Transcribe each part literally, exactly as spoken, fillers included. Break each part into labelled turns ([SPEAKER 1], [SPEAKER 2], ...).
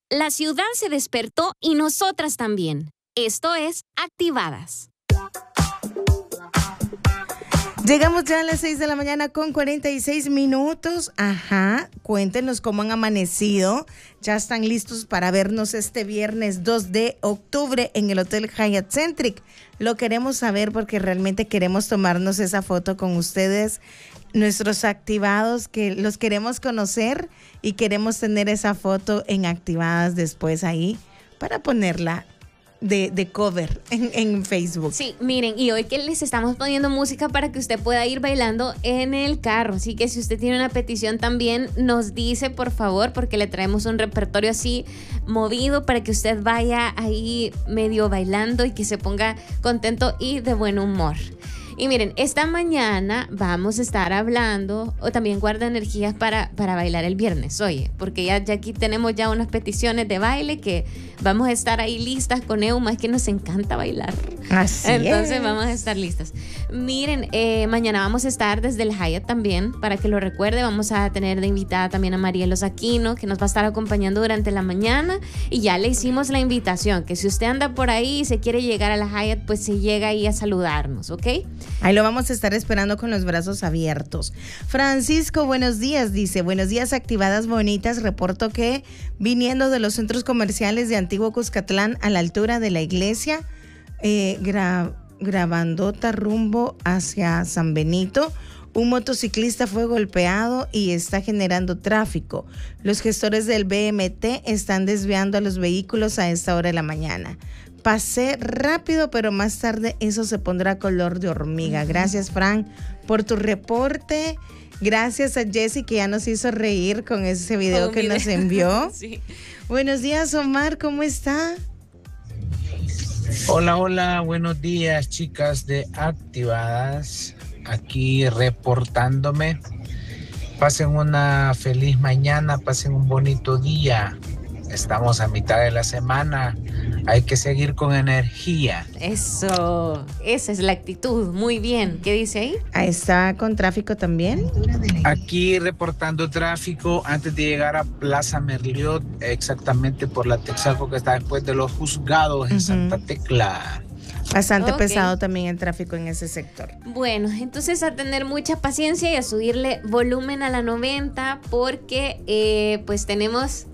[SPEAKER 1] La ciudad se despertó y nosotras también. Esto es Activadas.
[SPEAKER 2] Llegamos ya a las seis de la mañana con cuarenta y seis minutos. Ajá, cuéntenos cómo han amanecido. Ya están listos para vernos este viernes dos de octubre en el Hotel Hyatt Centric. Lo queremos saber porque realmente queremos tomarnos esa foto con ustedes, nuestros activados, que los queremos conocer y queremos tener esa foto en Activadas después ahí para ponerla De, de cover en, en Facebook.
[SPEAKER 1] Sí, miren, y hoy que les estamos poniendo música para que usted pueda ir bailando en el carro, así que si usted tiene una petición también nos dice, por favor, porque le traemos un repertorio así movido para que usted vaya ahí medio bailando y que se ponga contento y de buen humor. Y miren, esta mañana vamos a estar hablando, o también guarda energías para, para bailar el viernes, oye, porque ya, ya aquí tenemos ya unas peticiones de baile que vamos a estar ahí listas con Euma, es que nos encanta bailar.
[SPEAKER 2] Así
[SPEAKER 1] Entonces
[SPEAKER 2] es.
[SPEAKER 1] vamos a estar listas. Miren, eh, mañana vamos a estar desde el Hyatt también, para que lo recuerde, vamos a tener de invitada también a Mariela Aquino, que nos va a estar acompañando durante la mañana, y ya le hicimos la invitación, que si usted anda por ahí y se quiere llegar a la Hyatt, pues se llega ahí a saludarnos, ¿ok?
[SPEAKER 2] Ahí lo vamos a estar esperando con los brazos abiertos. Francisco, buenos días, dice, buenos días, Activadas bonitas, reporto que viniendo de los centros comerciales de Antiguo Cuscatlán a la altura de la iglesia, eh, gra- Grabandota rumbo hacia San Benito, un motociclista fue golpeado y está generando tráfico. Los gestores del B M T están desviando a los vehículos a esta hora de la mañana. Pasé rápido, pero más tarde eso se pondrá color de hormiga. Gracias, Fran, por tu reporte. Gracias a Jessy, que ya nos hizo reír con ese video
[SPEAKER 1] Oh,
[SPEAKER 2] que
[SPEAKER 1] mire.
[SPEAKER 2] nos envió.
[SPEAKER 1] Sí.
[SPEAKER 2] Buenos días, Omar, ¿cómo está?
[SPEAKER 3] Hola, hola, buenos días, chicas de Activadas. Aquí reportándome. Pasen una feliz mañana, pasen un bonito día. Estamos a mitad de la semana. Hay que seguir con energía.
[SPEAKER 1] Eso, esa es la actitud. Muy bien. ¿Qué dice ahí?
[SPEAKER 2] Ahí está con tráfico también.
[SPEAKER 3] Aquí reportando tráfico antes de llegar a Plaza Merliot, exactamente por la Texaco que está después de los juzgados en
[SPEAKER 2] Ujú.
[SPEAKER 3] Santa Tecla.
[SPEAKER 2] Bastante
[SPEAKER 1] Ok.
[SPEAKER 2] pesado también el tráfico en ese sector.
[SPEAKER 1] Bueno, entonces a tener mucha paciencia y a subirle volumen a la noventa porque eh, pues tenemos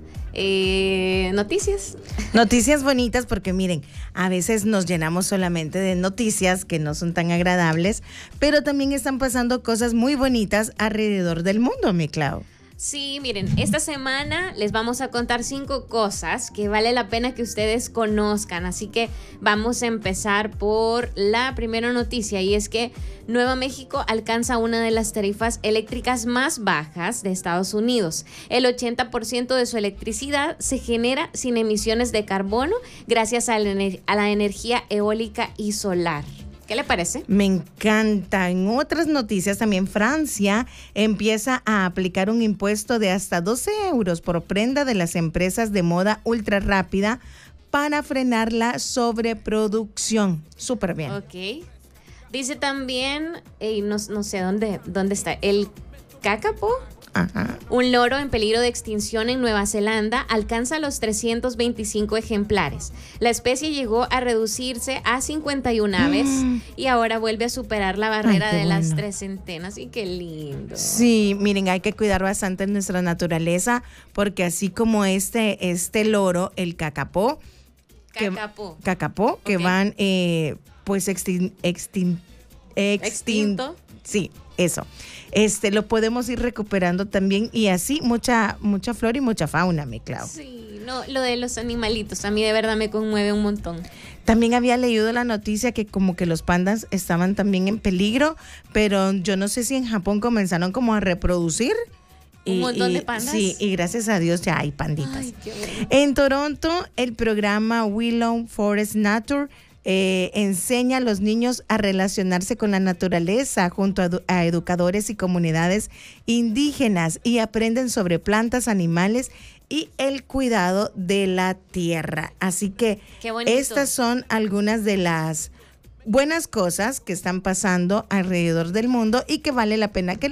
[SPEAKER 1] eh, noticias.
[SPEAKER 2] Noticias bonitas porque miren, a veces nos llenamos solamente de noticias que no son tan agradables, pero también están pasando cosas muy bonitas alrededor del mundo, mi Clau.
[SPEAKER 1] Sí, miren, esta semana les vamos a contar cinco cosas que vale la pena que ustedes conozcan, así que vamos a empezar por la primera noticia y es que Nueva México alcanza una de las tarifas eléctricas más bajas de Estados Unidos. El ochenta por ciento de su electricidad se genera sin emisiones de carbono gracias a la, ener- a la energía eólica y solar. ¿Qué le parece?
[SPEAKER 2] Me encanta. En otras noticias también Francia empieza a aplicar un impuesto de hasta doce euros por prenda de las empresas de moda ultra rápida para frenar la sobreproducción. Súper bien.
[SPEAKER 1] Ok. Dice también, eh, no, no sé dónde, dónde está, el cácapo.
[SPEAKER 2] Ajá.
[SPEAKER 1] Un loro en peligro de extinción en Nueva Zelanda alcanza los trescientos veinticinco ejemplares. La especie llegó a reducirse a cincuenta y una aves
[SPEAKER 2] Mm.
[SPEAKER 1] y ahora vuelve a superar la barrera
[SPEAKER 2] Ay, qué
[SPEAKER 1] de las
[SPEAKER 2] bueno.
[SPEAKER 1] tres centenas. Y qué lindo.
[SPEAKER 2] Sí, miren, hay que cuidar bastante nuestra naturaleza porque así como este, este loro, el cacapó, que-
[SPEAKER 1] Cacapó.
[SPEAKER 2] cacapó, que
[SPEAKER 1] Ok.
[SPEAKER 2] van eh, pues extin, extin, extin-
[SPEAKER 1] Extinto.
[SPEAKER 2] Sí, eso. Este lo podemos ir recuperando también y así mucha mucha flora y mucha fauna, mi Clau.
[SPEAKER 1] Sí, no, lo de los animalitos a mí de verdad me conmueve un montón.
[SPEAKER 2] También había leído la noticia que como que los pandas estaban también en peligro, pero yo no sé si en Japón comenzaron como a reproducir.
[SPEAKER 1] Un montón de pandas.
[SPEAKER 2] Sí, y gracias a Dios ya hay panditas.
[SPEAKER 1] Ay, qué bueno.
[SPEAKER 2] En Toronto, el programa Willow Forest Nature eh, enseña a los niños a relacionarse con la naturaleza junto a, edu- a educadores y comunidades indígenas y aprenden sobre plantas, animales y el cuidado de la tierra. Así que
[SPEAKER 1] Qué bonito.
[SPEAKER 2] estas son algunas de las buenas cosas que están pasando alrededor del mundo y que vale la pena que lo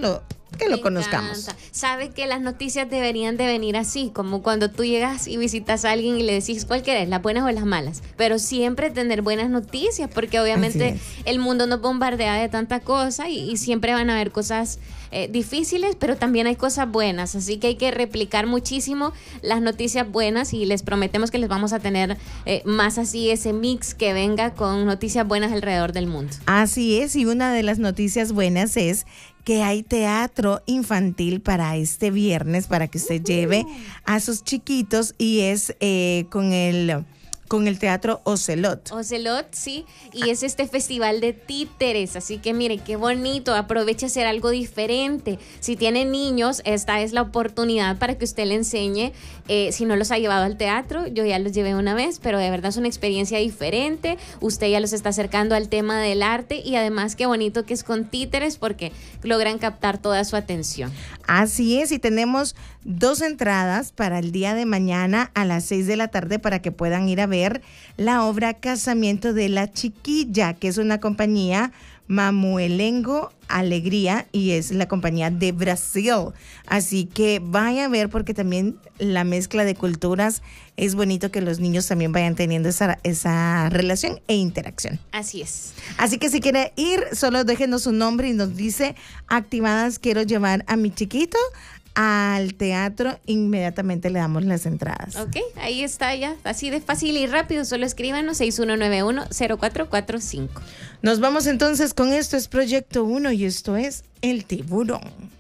[SPEAKER 2] que
[SPEAKER 1] Me
[SPEAKER 2] lo conozcamos.
[SPEAKER 1] encanta. Sabe que las noticias deberían de venir así, como cuando tú llegas y visitas a alguien y le decís cuál querés, las buenas o las malas, pero siempre tener buenas noticias, porque obviamente el mundo nos bombardea de tanta cosa y, y siempre van a haber cosas eh, difíciles, pero también hay cosas buenas, así que hay que replicar muchísimo las noticias buenas y les prometemos que les vamos a tener eh, más así ese mix que venga con noticias buenas alrededor del mundo.
[SPEAKER 2] Así es, y una de las noticias buenas es que hay teatro infantil para este viernes para que usted lleve a sus chiquitos y es eh, con el con el Teatro Ocelot.
[SPEAKER 1] Ocelot, sí, y es este festival de títeres, así que mire, qué bonito, aproveche a hacer algo diferente. Si tiene niños, esta es la oportunidad para que usted le enseñe, eh, si no los ha llevado al teatro, yo ya los llevé una vez, pero de verdad es una experiencia diferente, usted ya los está acercando al tema del arte y además qué bonito que es con títeres porque logran captar toda su atención.
[SPEAKER 2] Así es, y tenemos dos entradas para el día de mañana a las seis de la tarde para que puedan ir a ver la obra Casamiento de la Chiquilla, que es una compañía Mamuelengo Alegría y es la compañía de Brasil. Así que vaya a ver porque también la mezcla de culturas es bonito que los niños también vayan teniendo esa, esa relación e interacción.
[SPEAKER 1] Así es.
[SPEAKER 2] Así que si quiere ir, solo déjenos su nombre y nos dice: activadas, quiero llevar a mi chiquito al teatro, inmediatamente le damos las entradas.
[SPEAKER 1] Ok, ahí está ya, así de fácil y rápido, solo escríbanos seis uno nueve uno cero cuatro cuatro cinco.
[SPEAKER 2] Nos vamos entonces con esto, es Proyecto uno y esto es El Tiburón.